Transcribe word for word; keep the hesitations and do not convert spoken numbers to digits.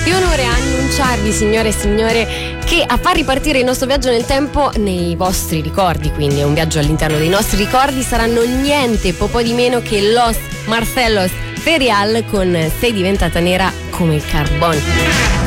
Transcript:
Che onore annunciarvi, signore e signore, che a far ripartire il nostro viaggio nel tempo nei vostri ricordi, quindi è un viaggio all'interno dei nostri ricordi, saranno niente po' di meno che Los Marcelos Ferial con Sei diventata nera come il carbone.